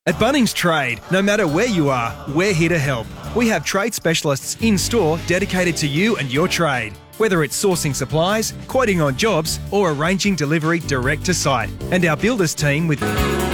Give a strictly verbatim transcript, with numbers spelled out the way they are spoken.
At Bunnings Trade, no matter where you are, we're here to help. We have trade specialists in-store dedicated to you and your trade. Whether it's sourcing supplies, quoting on jobs, or arranging delivery direct to site. And our builders team with...